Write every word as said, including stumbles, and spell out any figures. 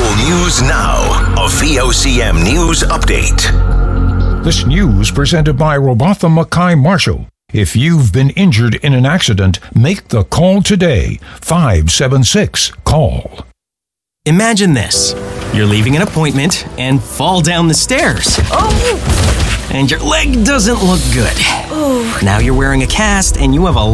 Local news now. A V O C M News Update. This news presented by Robotham Mackay Marshall. If you've been injured in an accident, make the call today. five seven six, call. Imagine this. You're leaving an appointment and fall down the stairs. Oh! And your leg doesn't look good. Oh. Now you're wearing a cast and you have a